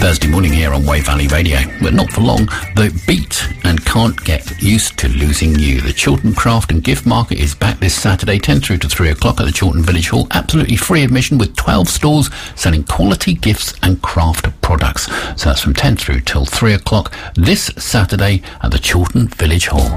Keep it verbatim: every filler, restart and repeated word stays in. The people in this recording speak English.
Thursday morning here on Wave Valley Radio, but not for long. The Beat and Can't Get Used to Losing You. The Chiltern Craft and Gift Market is back this Saturday, ten through to three o'clock at the Chiltern Village Hall. Absolutely free admission with twelve stalls selling quality gifts and craft products. So that's from ten through till three o'clock this Saturday at the Chiltern Village Hall.